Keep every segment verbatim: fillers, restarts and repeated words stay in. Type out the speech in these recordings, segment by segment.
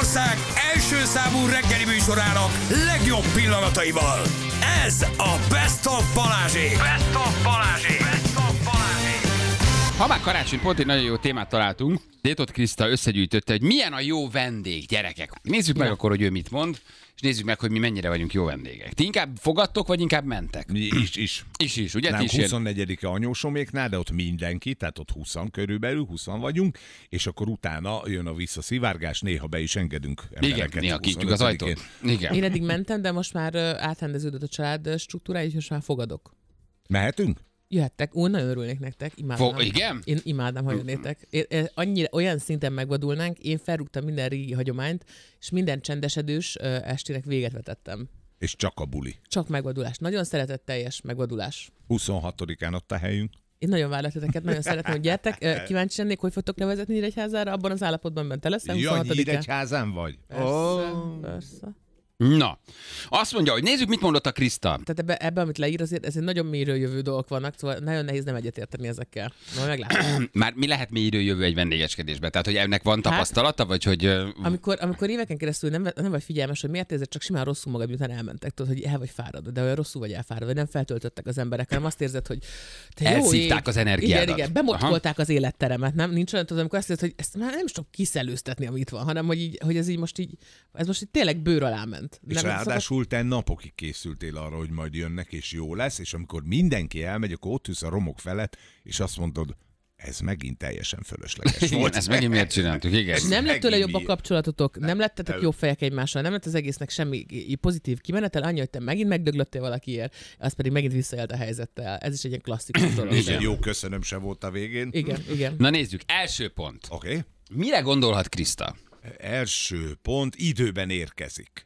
Magyarország első számú reggeli műsorának legjobb pillanataival. Ez a Best of Balázsék. Best of Balázsék. Best of Balázsék. Ha már karácsony, pont egy nagyon jó témát találtunk. Tétot Kriszta összegyűjtötte, hogy milyen a jó vendég, gyerekek. Nézzük meg akkor, hogy ő mit mond, és nézzük meg, hogy mi mennyire vagyunk jó vendégek. Ti inkább fogadtok, vagy inkább mentek? Is, is. Is, is, ugye? Nem, Ti is ilyen- huszonnegyedike anyósoméknál, de ott mindenki, tehát ott húszan körülbelül, húszan vagyunk, és akkor utána jön a visszaszivárgás, néha be is engedünk embereket. Igen, néha kinyitjuk az huszonötödikén. ajtót. Igen. Én eddig mentem, de most már ö, átrendeződött a család struktúrája, és most már fogadok. Mehetünk? Jöhettek, ó, nagyon örülnék nektek, imádnám. Fo- igen? Én imádnám, ha jönnétek. Én, én, annyira, olyan szinten megvadulnánk, én felrúgtam minden régi hagyományt, és minden csendesedős ö, estének véget vetettem. És csak a buli. Csak megvadulás. Nagyon szeretetteljes megvadulás. huszonhatodikán ott a helyünk. Én nagyon várlak titeket, nagyon szeretném, hogy gyertek. Ö, Kíváncsi lennék, hogy fogtok levezetni Nyíregyházára, abban az állapotban, amiben te leszel, Ja, huszonhatodikán. Nyíregyházán vagy? Persze, Ó. persze. Na, azt mondja, hogy nézzük, mit mondott a Kriszta. Tehát ebbe, ebbe, amit leír, azért ezért nagyon mélyről jövő dolgok vannak, szóval nagyon nehéz nem egyetérteni ezekkel. Majd meglátom. Már mi lehet mélyről jövő egy vendégeskedésbe? Tehát, hogy ennek van tapasztalata, vagy hogy... ö, Amikor, amikor éveken keresztül nem, nem vagy figyelmes, hogy miért érzed csak simán rosszul magad, miután elmentek, tudod, hogy el vagy fáradva, de olyan rosszul vagy elfáradva, vagy nem feltöltöttek az emberek, hanem azt érzed, hogy te jó Elszívták ég. az energiádat. Igen, igen, bemockolták az életteremet, nem? Nincs olyan, tudod, amikor azt érzed, hogy ezt már nem is tudom kiszelőztetni, amit van, hanem hogy, így, hogy ez így most így, ez most így tényleg bőr alá ment. És Nem, ráadásul te napokig készültél arra, hogy majd jönnek, és jó lesz, és amikor mindenki elmegy, akkor ott ülsz a romok felett, és azt mondod, ez megint teljesen fölösleges Igen, volt. ezt megint miért csináltuk, igen. Nem lett tőle Megint jobb a mi? kapcsolatotok, nem lettetek jó fejek egymással, nem lett az egésznek semmi pozitív kimenetel, annyi, hogy te megint megdöglöttél valakiért, az pedig megint visszaélt a helyzettel. Ez is egy ilyen klasszikus dolog. Igen, jó, köszönöm, se volt a végén. Igen, igen. Na nézzük, első pont. Oké. Okay. Mire gondolhat Kriszta? Első pont, időben érkezik.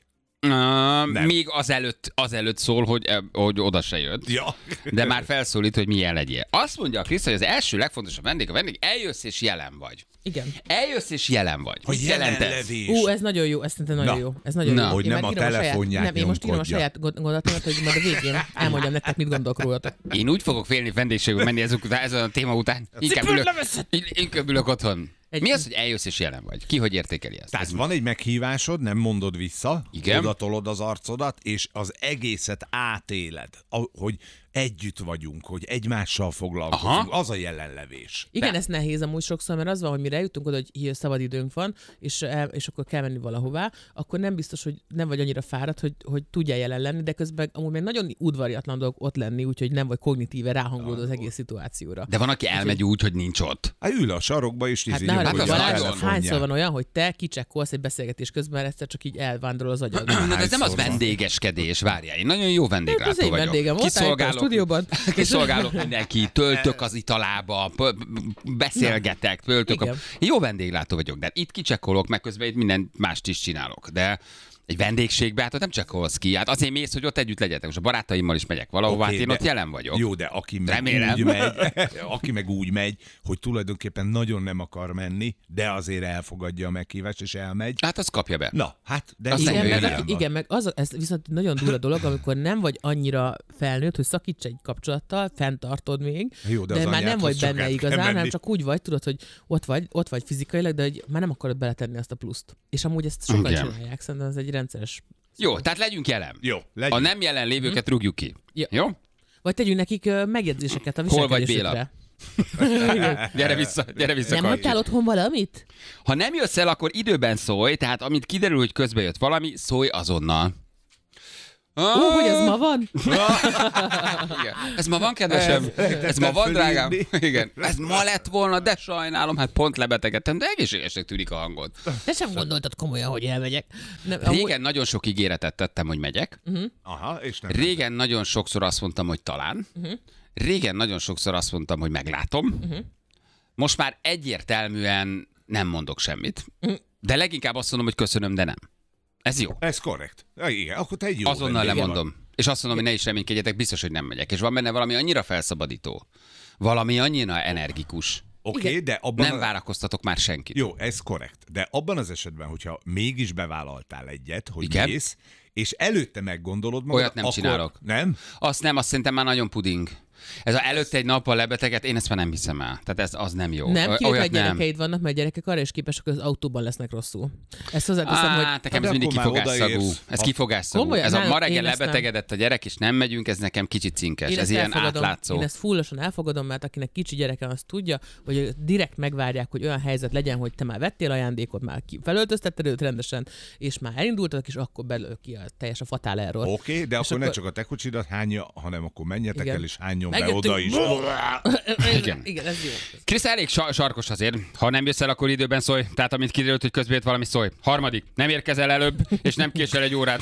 Uh, még azelőtt, azelőtt szól, hogy, eh, hogy oda se jött. Ja. De már felszólít, hogy milyen legyél. Azt mondja a Kriszta, hogy az első legfontosabb vendég, a vendég, eljössz és jelen vagy. Igen. Eljössz és jelen vagy. A Mit jelent ez? jelenlevés. Ú, ez nagyon jó, ez szerintem nagyon Na. jó. Ez nagyon Na. jó. Hogy Én nem már a írom telefonját saját, Nem, én most írom a nyomkodja. saját gond- gondolatomat, hogy majd a végén elmondjam nektek, mit gondolok rólatok. Én úgy fogok félni vendégségbe menni ezek után, ezen a téma után. Inkább ülök, inkább ülök otthon. Egy- Mi az, hogy eljössz és jelen vagy? Ki hogy értékeli ezt? Tehát van egy meghívásod, nem mondod vissza, Igen. oda tolod az arcodat, és az egészet átéled, a- hogy együtt vagyunk, hogy egymással foglalkozunk. Aha. Az a jelenlevés. Igen, De- ez nehéz amúgy sokszor, mert az van, hogy mire jutunk oda, hogy hi- szabad időnk van, és, el, és akkor kell menni valahová, akkor nem biztos, hogy nem vagy annyira fáradt, hogy, hogy tudjál jelen lenni, de közben amúgy még nagyon udvariatlan dolog ott lenni, úgyhogy nem vagy kognitíve ráhangolód az egész szituációra. De van, aki elmegy úgy, hogy nincs ott. Hát ül a sarokba, és Hát izé ne nyomkodja az a Balázs, nagyon. hányszor van olyan, hogy te kicsekkolsz egy beszélgetés közben, mert egyszer csak így elvándorol az agyad. De ez nem az Hányszor van? vendégeskedés, várjál. Én nagyon jó Ez vendéglátó én vagyok. vendégem voltál itt a stúdióban. kiszolgálok mindenki, töltök az italába, p- beszélgetek, töltök. A... Igen. Én jó vendéglátó vagyok, de itt kicsekkolok, meg közben itt minden mást is csinálok. De egy vendégségbe, hát ott nem csekkolsz ki. Hát azért mész, hogy ott együtt legyetek. Most a barátaimmal is megyek valahova, Oké, hát én de- ott jelen vagyok. Jó, de aki meg, Remélem. úgy megy, aki meg úgy megy, hogy tulajdonképpen nagyon nem akar menni, de azért elfogadja a meghívást, és elmegy. Hát az kapja be. Na, hát, de Azt így nem Igen, jöjjön meg, el. van. igen, meg az, ez viszont nagyon durva dolog, amikor nem vagy annyira felnőtt, hogy szakíts egy kapcsolattal, fenntartod még, Jó, de de, az már nem anyádhoz vagy csak benne át kell igazán, hanem menni. csak úgy vagy, tudod, hogy ott vagy, ott vagy fizikailag, de hogy már nem akarod beletenni azt a pluszt. És amúgy ezt sokan Igen. csinálják, szerintem ez egy rendszeres. Jó, tehát legyünk jelen. Jó, A legyen. nem jelen lévőket rúgjuk ki. Ja. Jó? Vagy tegyünk nekik ö, megjegyzéseket a Hol vagy, viselkedésükre. Gyere vissza, gyere vissza. Nem Karcsi. hagytál otthon valamit? Ha nem jössz el, akkor időben szólj, tehát amint kiderül, hogy közbe jött valami, szólj azonnal. Ó, hogy ez ma van? Igen. Ez ma van, kedvesem? Ez ma van, drágám? Igen. Ez ma lett volna, de sajnálom, hát pont lebetegedtem, de egészségesnek tűnik a hangod. Te sem gondoltad komolyan, hogy elmegyek. Nem, amúgy- Régen nagyon sok ígéretet tettem, hogy megyek. Aha, és nem. Régen nagyon sokszor azt mondtam, hogy talán. Régen nagyon sokszor azt mondtam, hogy meglátom. Most már egyértelműen nem mondok semmit. De leginkább azt mondom, hogy köszönöm, de nem. Ez jó. Ez korrekt. Ja, igen, akkor te egy jó Azonnal vendége lemondom. vagy. És azt mondom, hogy ne is reménykedjetek, biztos, hogy nem megyek. És van benne valami annyira felszabadító. Valami annyira energikus. Oké, okay, de abban... Nem a... várakoztatok már senkit. Jó, ez korrekt. De abban az esetben, hogyha mégis bevállaltál egyet, hogy Igen? mész, és előtte meggondolod magad, Olyat nem akkor... csinálok. Nem? Azt nem, azt szerintem már nagyon puding. Ez a előtte egy nappal lebeteget, én ezt már nem hiszem el. Tehát ez az nem jó. Nem, O- kivéve, hogy nem. gyerekeid vannak, mert gyerekek arra is képesek, hogy az autóban lesznek rosszul. Ezt hozzáteszem, Á, hogy nekem de ez mindig akkor már kifogásszagú. odaérsz. Ez Ha- kifogásszagú. Komolyan, Ez a ma nálunk reggel én ezt nem. lebetegedett a gyerek, és nem megyünk, ez nekem kicsit cinkes. Én Ez ezt ilyen elfogadom, átlátszó. Én ezt fullosan elfogadom, mert akinek kicsi gyereke, az tudja, hogy direkt megvárják, hogy olyan helyzet legyen, hogy te már vettél ajándékot, már ki felöltöztetted őt rendesen, és már elindultak, és akkor belőle ki a teljes a fatál error. Oké, okay, de És akkor, ne akkor- csak a te kocsidat hányja, hanem akkor menjetek Igen. el, és hányjon be Megjöttünk. oda is. Igen. Igen, ez jó. Krisz elég sa- sarkos azért. Ha nem jössz el, akkor időben szólj. Tehát amint kiderült, hogy közben jött valami, szólj. Harmadik, nem érkezel előbb, és nem késel egy órát.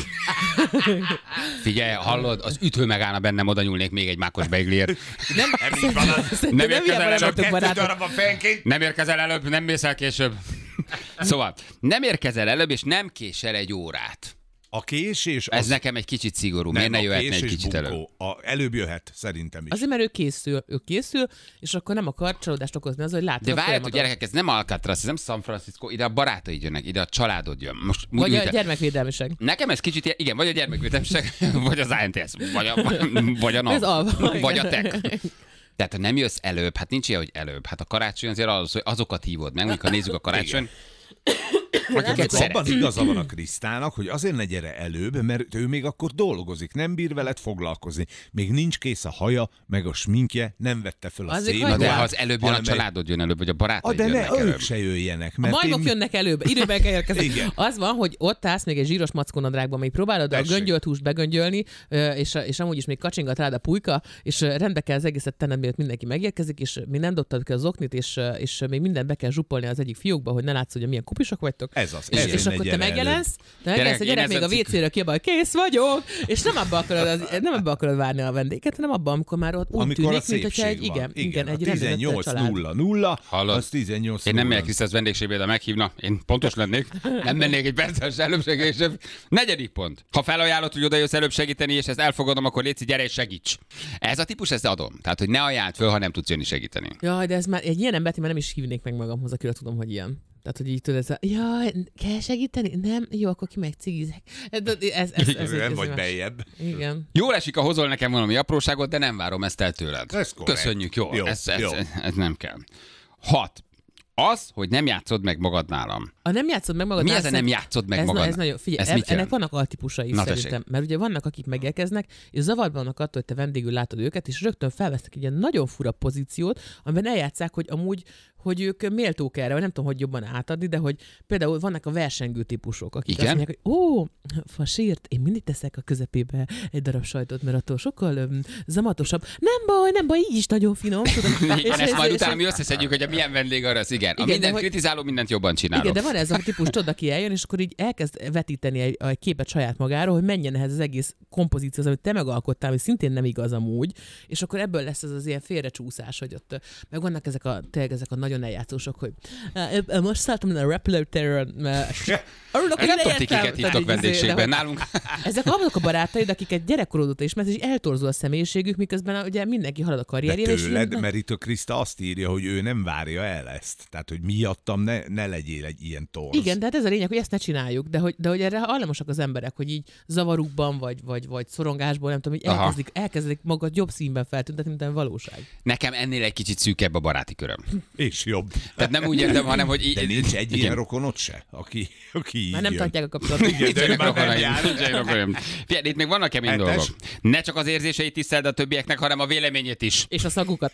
Figyelj, hallod, az ütő megállna bennem, oda nyúlnék még egy mákos beigliért. Nem, Nem nem érkezel ilyen el, barátok, Kettő barátok. darab a fenként. Nem érkezel előbb, nem mész el később. Szóval, nem érkezel előbb, és nem késel egy órát. A késés az... Ez nekem egy kicsit szigorú. Miért nem, ne a jöhetne egy késés kicsit előbb? bunkó. A, előbb jöhet, szerintem is. Azért, mert ő készül, ő készül, és akkor nem akar csalódást okozni az, hogy látod De a várjátok, folyamatot. gyerekek, ez nem Alcatraz, ez nem San Francisco, ide a barátaid jönnek, ide a családod jön. Most úgy, Vagy úgy, a gyermekvédelmiség. Nekem ez kicsit, ilyen- igen, vagy a gyermekvédelmiség, vagy az á en té es, vagy a, vagy a Ez NAV, alva. vagy a tech. Tehát ha nem jössz előbb, hát nincs ilyen, hogy előbb. Hát a karácsony azért az, hogy azokat hívod meg, mondjuk ha nézzük a karácsony, akiket Abban szeret. igaza van a Krisztának, hogy azért ne gyere előbb, mert ő még akkor dolgozik, nem bír veled foglalkozni. Még nincs kész a haja, meg a sminkje, nem vette fel a Azért Na szénruhát. de ha az előbb jön, a hanem egy- családod jön előbb, vagy a Ah, barátaid de ne, jönnek ők előbb. se jöjjenek. A Mert majmok én... jönnek előbb, időben kell érkezni. Igen. Az van, hogy ott állsz még egy zsíros mackónadrágban, még próbálod a Tessék. göngyölt húst begöngyölni, ö, és, és amúgy is még kacsingat rád a pulyka, és ö, rendbe kell az egészet tenned, mielőtt mindenki megérkezik, és még nem dobtad ki az oknit, és, ö, és még mindent be kell zsupolni az egyik fiúkba, hogy ne látsz, hogy milyen kupisok vagytok. Ez az. És, ezért és ne akkor te gyere megjelensz, te Gyerekek, megjelensz, a én gyerek még a ezen cikk- vécére kiabál, hogy kész vagyok, és nem abba akarod, az, nem abba akarod várni a vendéget, hanem abban, amikor már ott úgy Amikor a tűnik, mint hogyha egy, szépség igen, van. igen, a egy rendezett tizennyolc család. nulla nulla, Hallod? az tizennyolc Én nem nulla. megyek vissza az vendégségbe, meghívna. Én pontos lennék. Nem mennék egy perces előbb segíteni. Negyedik pont. Ha felajánlod, hogy oda jössz előbb segíteni, és ezt elfogadom, akkor légy, gyere és segíts. Ez a típus, ezt adom. Tehát, hogy ne ajánld föl, ha nem tudsz jönni segíteni. Jaj, de ez már egy ilyen embert én már nem is hívnék meg magamhoz, akire tudom, hogy ilyen. Tehát, hogy így tudod, ez a, jaj, kell segíteni? Nem? Jó, akkor ki meg cigizek. Ez, ez, ez, ez, ez, Nem ez vagy más. bejebb. Igen. Jól esik, ha hozol nekem valami apróságot, de nem várom ezt el tőled. Ez korrekt. Köszönjük, jó. Jó, ez, ez, jó. Ez, ez nem kell. Hat. Az, hogy nem játszod meg magad nálam. A nem játszod meg magad. Mi nál ez a nem szerint- játszod meg ez, magad? na, ez nagyon, figyelj, Ez ez mit ennek jelent? vannak altípusai is Na, szerintem. tessék. Mert ugye vannak, akik megérkeznek, és zavarban vannak attól, hogy te vendégül látod őket, és rögtön felvesznek egy ilyen nagyon fura pozíciót, amiben eljátszák, hogy amúgy hogy ők méltók erre, vagy nem tudom, hogy jobban átadni, de hogy például vannak a versengő típusok, akik Igen? azt mondják, hogy ó, fasírt, én mindig teszek a közepébe egy darab sajtot, mert attól sokkal öm, zamatosabb. Nem baj, nem baj, így is nagyon finom. Tudom. Igen, ezt majd utána mi összeszedjük, hogy a milyen vendég arra az, igen. A Igen, de mindent hogy- kritizáló, mindent jobban csinálok. Igen, de van ez a típus, tudod, aki eljön, és akkor így elkezd vetíteni egy, egy képet saját magáról, hogy menjen ehhez az egész kompozícióhoz, amit te megalkottál, ami szintén nem igaz amúgy, és akkor ebből lesz ez az ilyen félrecsúszás, hogy ott meg vannak ezek a, tényleg ezek a nagyon eljátszósok, hogy "Á, most szálltam a repülőtéren, mert örülök, hogy Nem tudom, ti leértem." kiket Tehát hívtok így izé, de vendégségben. hogy- Nálunk Ezek azok a barátaid, akiket gyerekkorod óta ismersz, és eltorzul a személyiségük, miközben ugye mindenki halad a De karrierjével. és tőled, így- mert itt a Krista azt írja, hogy ő nem várja el ezt. Tehát, hogy miattam ne, ne legyél egy ilyen torz. Igen, de hát ez a lényeg, hogy ezt ne csináljuk, de hogy, de hogy erre hajlamosak az emberek, hogy így zavarukban, vagy, vagy, vagy szorongásból, nem tudom, hogy Aha. elkezdik, elkezdik magad jobb színben feltüntetni, mint a valóság. nekem ennél egy kicsit szűkebb a baráti köröm. És jobb. Tehát nem úgy értem, hanem hogy... í- De nincs egy igen. ilyen rokonod se, aki, aki így Már nem jön. tartják a kapcsolatot. Igen, de ő Nincsenek már nem rokonaim, jár. nincsenek rokonaim. Figyelj, itt még vannak kemény Hetes. dolgok. Ne csak az érzéseit tiszteld a többieknek, hanem a véleményét is. És a szagukat.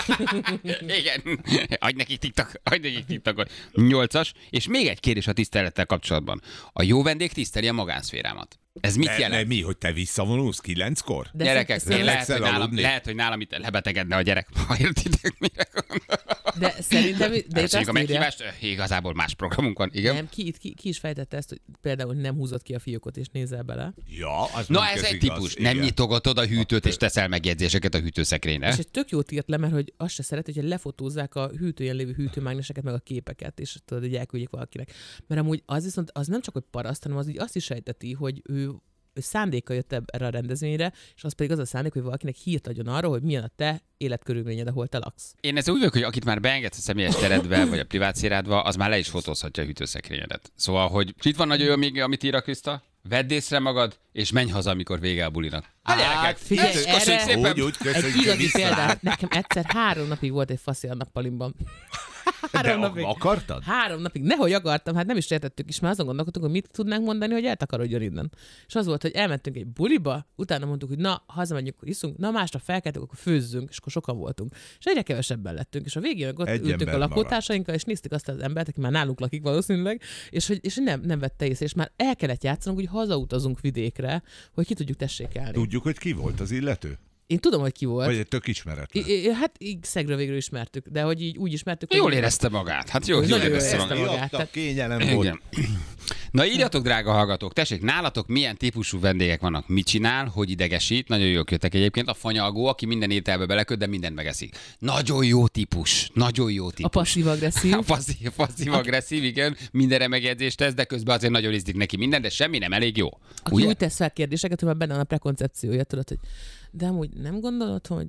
Igen. Adj nekik tiktak, adj nekik tiktakot. Nyolcas. És még egy kérdés a tisztelettel kapcsolatban. A jó vendég tiszteli a magánszférámat. Ez mit Ne, jelent? ne, mi, hogy te visszavonulsz kilenckor? De Gyerekek, szerint- én lehet, hogy Legszel nálam, aludni? lehet, hogy nálam itt lebetegedne a gyerek, ha értitek, mire gondolok. De szerintem, de itt Köszönjük azt a írja, meghívást, igazából más programunk van, igen. nem, ki, ki, ki, is fejtette ezt, hogy például nem húzott ki a fiókot és nézel bele. Ja, az Na mondjuk ez egy igaz, típus. igen. Nem nyitogatod a hűtőt és teszel megjegyzéseket a hűtőszekrényre. És egy tök jót írt le, mert hogy azt se szeret, hogyha lefotózzák a hűtőjén lévő hűtőmágneseket, meg a képeket, és tudod, hogy elküldjék valakinek. Mert amúgy az viszont az nem csak, hogy paraszt, hanem az így azt is sejteti, hogy ő ő szándéka jött eb- erre a rendezvényre, és az pedig az a szándék, hogy valakinek hírt adjon arra, hogy milyen a te életkörülményed, ahol te laksz. Én ezzel úgy vagyok, hogy akit már beengedsz a személyes teredbe, vagy a privát szférádba, az már le is fotózhatja a hűtőszekrényedet. Szóval, hogy itt van nagyon jó még, amit ír a Krista? vedd észre magad, és menj haza, amikor vége a bulinak. Hát, figyelj, Köszönjük erre szépen. Úgy, úgy, egy köszönjük, igazi vissza. példát. Nekem egyszer három napig volt egy faszi a nappalimban. De Három napig. akartad? Három napig. Nehogy akartam, hát nem is értettük is, mert azon gondolkodtunk, hogy mit tudnánk mondani, hogy eltakarodjon innen. És az volt, hogy elmentünk egy buliba, utána mondtuk, hogy na, hazamegyünk, akkor iszunk, na másnap felkeltünk, akkor főzzünk, és akkor sokan voltunk. És egyre kevesebben lettünk, és a végén meg ott Egy ültünk ember a lakótársainkkal, és néztük azt az embert, aki már nálunk lakik valószínűleg, és hogy és nem, nem vette észre, és már el kellett játszanunk, hogy hazautazunk vidékre, hogy ki tudjuk tessékelni. Tudjuk, hogy ki volt az illető? Én tudom, hogy ki volt. Vagy egy tök ismeretlen? I- I- hát így szegről végül ismertük, de hogy így úgy ismertük, Jól hogy... érezte magát. Hát jó, Nagyon jól jól érezte érezte magát. magát. Adta, tehát- kényelem volt. Igen. Na írjatok, drága hallgatók, tessék, nálatok milyen típusú vendégek vannak, mit csinál, hogy idegesít, nagyon jók jöttek egyébként, a fanyalgó, aki minden ételbe beleköt, de mindent megeszik. Nagyon jó típus, nagyon jó A típus. passzív-agresszív. A passzív, passzív agresszív, igen, mindenre megjegyzést tesz, de közben azért nagyon izdik neki minden, de semmi nem elég jó. Aki Ugye? úgy tesz fel kérdéseket, hogy már benne van a prekoncepciója, tudod, hogy de amúgy nem gondolod, hogy...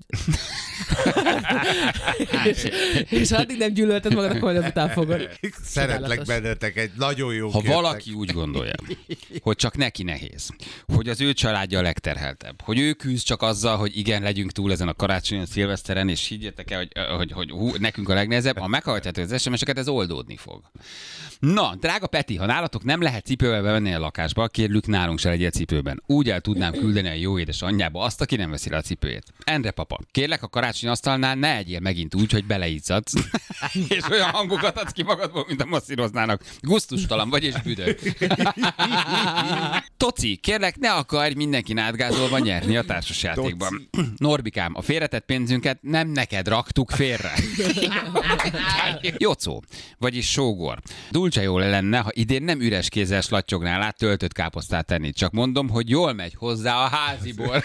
és, és ha addig nem gyűlölted magad, akkor majd azután fogod. Szeretlek Csodálatos. bennetek, egy nagyon jó Ha kértek. valaki úgy gondolja, hogy csak neki nehéz, hogy az ő családja a legterheltebb, hogy ő küzd csak azzal, hogy igen, legyünk túl ezen a karácsonyon, szilveszteren, és higgyétek el, hogy, hogy, hogy hú, nekünk a legnehezebb, ha meghallgatjátok az es em es-eket, ez oldódni fog. Na, drága Peti, ha nálatok nem lehet cipővel bevenni a lakásba, kérlük, nálunk se legyél cipőben. Úgy el tudnám küldeni a jó édes anyjába azt, aki nem veszi le a cipőjét. Endre papa, kérlek, a karácsony asztalnál ne egyél megint úgy, hogy beleizzadsz, és olyan hangokat adsz ki magadból, mint a masszíroznának. Gusztustalan vagy és büdög. Toci, kérlek, ne akarj mindenki átgázolva nyerni a társasjátékban. Norbikám, a félretett pénzünket nem neked raktuk félre. Jocó, vagyis sógor. Dulce jól lenne, ha idén nem üres kézzel slattyognál át töltött káposztát tenni. Csak mondom, hogy jól megy hozzá a háziból.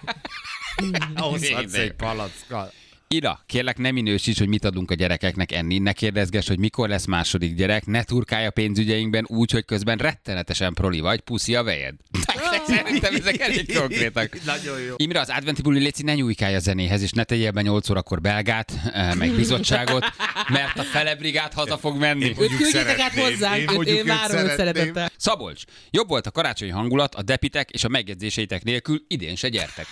Ahhoz adsz Végzek. egy palackkal. Ira, kérlek, ne minősíts, hogy mit adunk a gyerekeknek enni, ne kérdezges, hogy mikor lesz második gyerek, ne turkálj a pénzügyeinkben úgy, hogy közben rettenetesen proli vagy, puszi a vejed. Szerintem ezek elég konkrétak. Nagyon jó. Imre, az adventi buli léci ne nyújkálj a zenéhez, és ne tegyél be nyolc órakor belgát, eh, meg bizottságot, mert a fele brigád haza fog menni. Őt Mondjuk küldjétek át szeretném. hozzánk, Én őt mondjuk én őt várom őt szeretném. szeretettel. Szabolcs, jobb volt a karácsonyi hangulat, a depitek és a megjegyzéseitek nélkül idén se gyertek.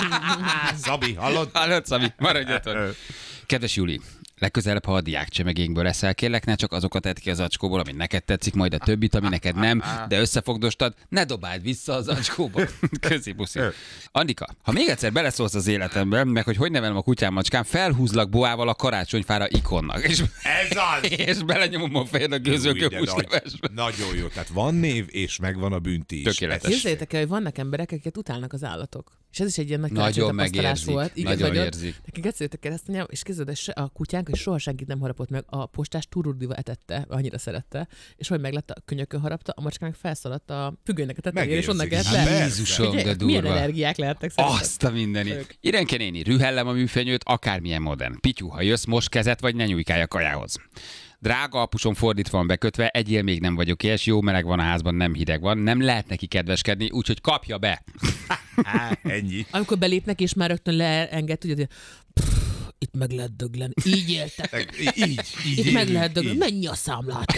Szabi, hallod? Hallod, Szabi? Maradjatok. Kedves Juli, legközelebb, ha a diákcsemegénkből eszel, kérlek, ne csak azokat edd ki az zacskóból, ami neked tetszik, majd a többit, ami neked nem, de összefogdostad, ne dobáld vissza az zacskóba. Köszi, puszi. Annika, ha még egyszer beleszólsz az életembe, meg hogy hogy nevelem a kutyám macskám, felhúzlak boával a karácsonyfára ikonnak, és, Ez az! és belenyomom a fejed a Új, de gőzőkő nagy- húslevesbe. Nagyon jó, tehát van név, és megvan a bünti is. Tökéletes. Képzeljétek el, hogy vannak emberek, akiket utálnak az állatok. És ez is egy ilyen nagy Nagyon karácsony tapasztalás megérzik, volt. nagyon nagyon. érzik. Nekünk képzeljétek el ezt, anyám, és képzeld, se- a kutyánk, hogy soha senkit nem harapott meg, a postás tururdiva etette, annyira szerette, és hogy meglett a könyökön harapta, a macskának felszaladt a függönynek a tetejére, és onnan Megérzik. kellett Hát le. persze. Jézusom, de Figyelj, milyen durva. energiák lehetnek szerintem. Azt a mindenit. Ők. Irenke néni, rühellem a műfenyőt, akármilyen modern. Pityu, ha jössz, most kezet, vagy ne nyújkálj a kajához. Drága apusom fordítva van bekötve, egyél még nem vagyok éhes, jó meleg van a házban, nem hideg van, nem lehet neki kedveskedni, úgyhogy kapja be. Á, ennyi. Amikor belépnek, és már rögtön leenged, tudod, hogy pff, itt meg lehet dögleni. Így éltek. Így, így. Itt meg lehet dögleni. Mennyi a számlátok?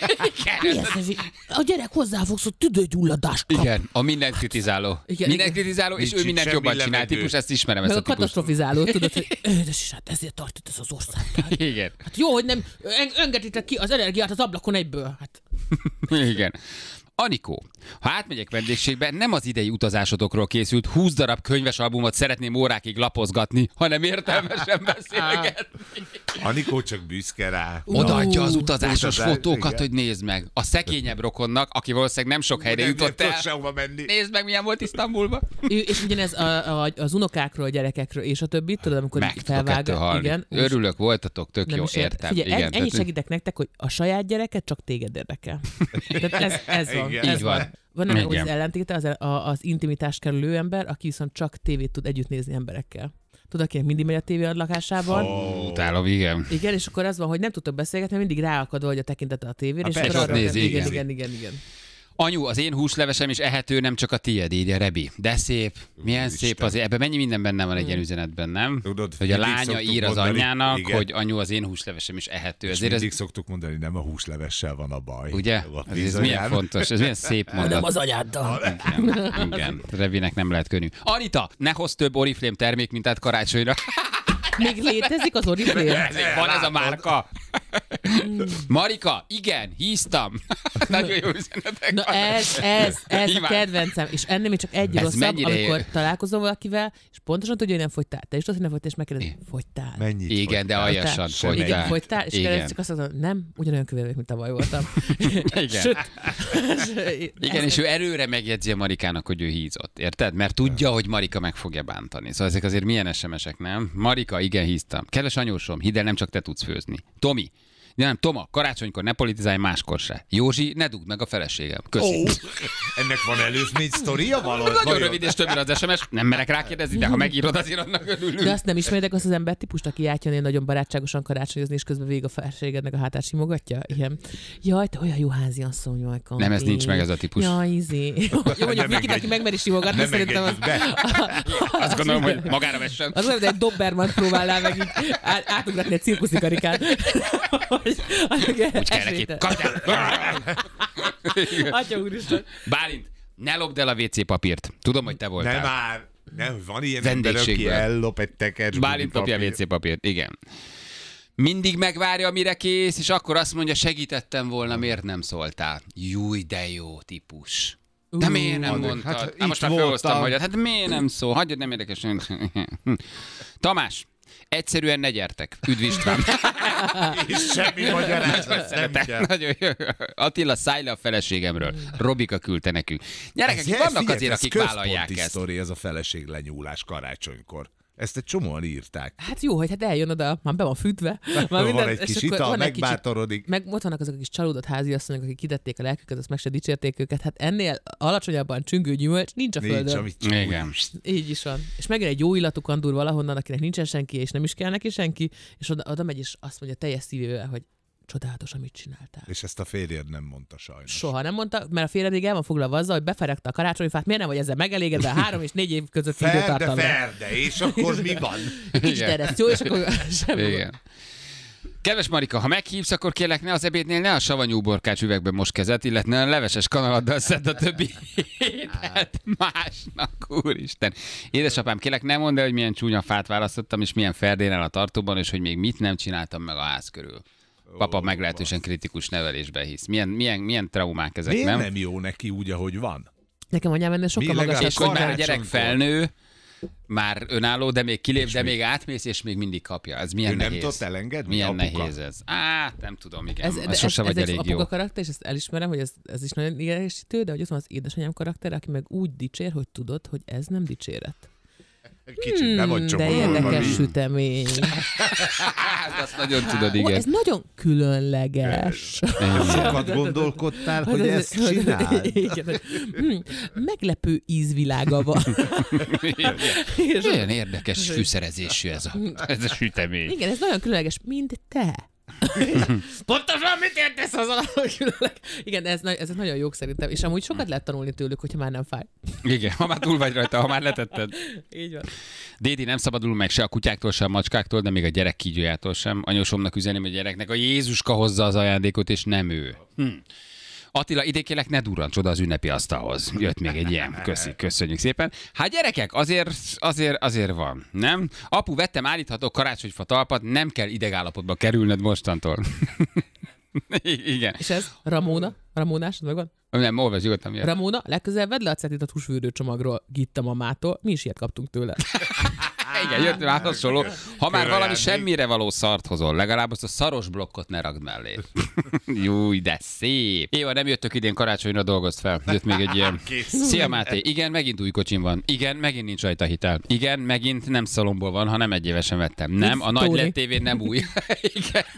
Mi ez, ez? A gyerek hozzáfogsz, hogy tüdőgyulladást kap. Igen, a mindent kritizáló. Igen, mindent igen. kritizáló, és Nincs ő itt mindent semmi jobban csinál levegő. típus, ezt ismerem, Meg ezt a a típust. katasztrofizáló, tudod, hogy édes is, hát ezért tart itt ez az ország. Hát, Igen, hát jó, hogy nem en- engeditek ki az energiát az ablakon egyből. Hát igen. Anikó, ha átmegyek vendégségbe, nem az idei utazásodokról készült húsz darab könyves albumot szeretném órákig lapozgatni, hanem értelmesen beszélgetni. Anikó csak büszke rá. Odaadja az Ú, utazásos utazás, fotókat, igen. hogy nézd meg. A szekényebb rokonnak, aki valószínűleg nem sok helyre Nem jutott tudsz el. sehova menni. Nézd meg, milyen volt Isztambulban. ő- és ugyanez a, a, az unokákról, a gyerekekről és a többi, tudod, amikor Meg így tudok ettől felvág. halni. Igen, és Örülök, voltatok, tök nem jó, is ért- értem. Figyelj, Igen, en- ennyit tehát- segítek nektek, hogy a saját gyereket csak téged érdekel. Tehát ez, ez van. Igen. Ez Így van. Van ennek Igen. az ellentéte, az, a, az intimitást kerülő ember, aki viszont csak tévét tud együtt nézni emberekkel. Tudod, akinek mindig megy a tévé a lakásában. Ó, utálom, igen. Igen, és akkor az van, hogy nem tudtok beszélgetni, mert mindig ráakad, hogy a tekintete a tévére. A és persze, akkor ott arra- nézi, igen, igen. igen, igen, igen. Anyu, az én húslevesem is ehető, nem csak a tiéd, írja Rebi. De szép. Milyen Úristen. szép az. Ebben mennyi minden benne van egy ilyen üzenetben, nem? Tudod, hogy a mindig lánya szoktuk ír az mondani, anyjának, igen. hogy anyu, az én húslevesem is ehető. És Ezért mindig ez, szoktuk mondani, nem a húslevessel van a baj. ugye? A Ez, ez milyen bizonyám. fontos, ez milyen szép mondat. Nem az anyáddal. Igen, igen. Revinek nem lehet könnyű. Anita, ne hozz több Oriflame termékmintát karácsonyra. Még létezik az Oriflame? Ezért van ez a márka. Marika, igen, híztam. Nagyon jó üzenetek. Na vannak. ez, ez, ez a Imádom. kedvencem. És ennél még csak egy Ez rosszabb, mennyire amikor ér- találkozol valakivel, és pontosan tudja, hogy nem fogytál. Te is tudod, hogy nem fogytál, és megkérdezi, fogytál. Mennyit Igen, de fogytál? aljasan Semmi. Igen, fogytál. fogytál, és Igen. kérdezik, csak azt mondod, nem, ugyanolyan kövér vagyok, mint tavaly voltam. Igen. Sőt, Igen, és ő előre megjegyzi a Marikának, hogy ő hízott, érted? Mert tudja, hogy Marika meg fogja bántani. Szóval ezek azért milyen es em esek, nem? Marika, igen, híztam. Kedves anyósom, hidd el, nem csak te tudsz főzni. Tomi, de nem, Toma, karácsonykor ne politizálj, máskor se. Józsi, ne dugd meg a feleségem. Köszi. Ó, ennek van előzmény sztoria valahol? Nagyon rövid és többnyire az es em es, nem merek rákérdezni, de ha megírod, azért annak örülünk. de azt nem ismeritek azt az embertípust, aki átjön nagyon barátságosan karácsonyozni, és közben végig a feleségednek a hátát simogatja? Igen. Jaj, te olyan jó házi asszony vagy, Kanti. Nem, ez nincs meg ez a típus. Jaj, izé. Jó, mondjuk Nem Viki, aki engedj- megmeri simogatni, Nem szerintem az... engedjük be. Azt gondolom, hogy magára vessen. Az olyan, hogy egy Doberman próbálnál meg így át- átugratni egy cirkuszi karikán. Úgy kell neki. Kapjál! Atya úristen. Bálint, ne lopd el a vé cé papírt. Tudom, hogy te voltál. Nem már. Nem, van ilyen ember, aki Vendégségből. ellop egy tekercs. Bálint lopja a vé cé papírt, igen. Mindig megvárja, mire kész, és akkor azt mondja, segítettem volna, miért nem szóltál? Júj, de jó típus. De miért nem Addig, mondtad? hát, Hát, itt most már felhoztam, voltam. hogy hát miért nem szól? Hagyjad, nem érdekes. Tamás, egyszerűen ne gyertek. Üdv István. És semmi magyarázat nem Szeretek. kell. Nagyon jó. Attila, szállj le a feleségemről. Robika küldte nekünk. Gyerekek, Ez- vannak figyelj, azért, ez akik vállalják központi ezt. sztori, ez a feleség lenyúlás karácsonykor. Ezt egy csomóan írták. Hát jó, hogy hát eljön oda, már be van fűtve. Már Van minden- egy és kis akkor ital, van egy kicsit- megbátorodik. Meg ott vannak azok a kis csalódott háziasszonyok, akik kitették a lelküket, azt meg se dicsérték őket. Hát ennél alacsonyabban csüngő gyümölcs nincs a Nincs, földön. amit Igen. Így is van. És megjön egy jó illatú kandúr valahonnan, akinek nincsen senki, és nem is kell neki senki, és oda, oda megy, és azt mondja teljes szívével, hogy csodálatos, amit csináltál. És ezt a férjed nem mondta sajnos. Soha nem mondta, mert a férjed még el van foglalva azzal, hogy beferegte a karácsonyfát, miért nem vagy ezzel megelégedve a három és négy év között Ferde, időtartamra. ferde, és akkor mi van? Kicsit eresztő, és akkor semmi gond. Igen. Kedves Marika, ha meghívsz, akkor kérlek ne az ebédnél ne a savanyú uborkács üvegben most kezet, illetve a leveses kanaladdal szedd a többi ételt másnak, úristen. Édesapám, kérlek ne mondd el, hogy milyen csúnya fát választottam, és milyen ferdénel a tartóban, és hogy még mit nem csináltam meg a ház körül. Papa meglehetősen kritikus nevelésbe hisz. Milyen, milyen, milyen traumák ezek, Miért nem? nem jó neki úgy, ahogy van? Nekem anyám ennél sokkal Mi legalább- magasabb. És hogy már a gyerek Karácsonykor. felnő, már önálló, de még kilép, És de mi? még átmész, és még mindig kapja. Ez milyen Ő nem nehéz. tudott elengedni, Milyen apuka? nehéz ez. Á, nem tudom, igen. Ez, Ez, de ez sose ez, vagy ez egy elég jó. apuka karakter, és ezt elismerem, hogy ez, ez is nagyon idegesítő, de hogy ott van az édesanyám karakter, aki meg úgy dicsér, hogy tudod, hogy ez nem dicséret. Kicsit be vagy de csomagolva. érdekes mi? sütemény. Hát, azt nagyon tudod, Ó, igen. ez nagyon különleges. Igen. Sokat gondolkodtál, hogy ez- ezt csináld? Igen, hogy, hm, meglepő ízvilága van. És- Olyan érdekes fűszerezésű ez a, ez a sütemény. Igen, ez nagyon különleges, mint te. Pontosan mit értesz az alatt, különleg? Igen, ez, na- ezek nagyon jók szerintem, és amúgy sokat lehet tanulni tőlük, hogyha már nem fáj. Igen, ha már túl vagy rajta, ha már letetted. Így van. Dédi, nem szabadul meg se a kutyáktól, se a macskáktól, de még a gyerek kígyójától sem. Anyósomnak üzeném, hogy a gyereknek a Jézuska hozza az ajándékot, és nem ő. Hm. Attila, idékélek, ne durrancs oda az ünnepi asztalhoz. Jött még egy ilyen. Köszi, köszönjük szépen. Hát gyerekek, azért, azért, azért van, nem? Apu, vettem állítható karácsonyfa talpat, nem kell idegállapotba kerülned mostantól. I- Igen. És ez Ramona? Ramónásod megvan? Nem, olvasd nyugodtan miért. Ramona, legközelebb vedd le a cetit a húsfürdőcsomagról Gitta mamától. Mi is ilyet kaptunk tőle. Igen, jött már hasonló. Ha már valami Körajándék. semmire való szart hozol, legalább azt a szaros blokkot ne ragd mellé. Júj, de szép. Éva, nem jöttök idén karácsonyra, dolgozt fel. Jött még egy ilyen. Kész. Szia Máté, igen, megint új kocsim van. Igen, megint nincs rajta hitel. Igen, megint nem szalomból van, hanem egy évesen vettem. Nem, a nagy Tóni. led tévén nem új. Igen.